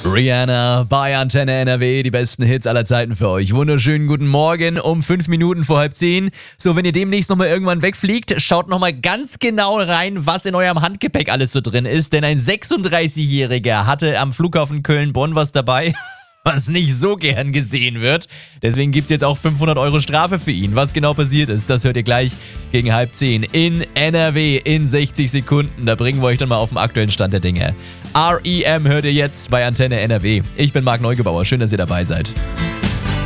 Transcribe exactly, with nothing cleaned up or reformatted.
Rihanna bei Antenne N R W, die besten Hits aller Zeiten für euch. Wunderschönen guten Morgen um fünf Minuten vor halb zehn. So, wenn ihr demnächst nochmal irgendwann wegfliegt, schaut nochmal ganz genau rein, was in eurem Handgepäck alles so drin ist. Denn ein sechsunddreißigjähriger hatte am Flughafen Köln-Bonn was dabei, was nicht so gern gesehen wird. Deswegen gibt es jetzt auch fünfhundert Euro Strafe für ihn. Was genau passiert ist, das hört ihr gleich gegen halb zehn in N R W in sechzig Sekunden. Da bringen wir euch dann mal auf den aktuellen Stand der Dinge. R E M hört ihr jetzt bei Antenne N R W. Ich bin Marc Neugebauer. Schön, dass ihr dabei seid.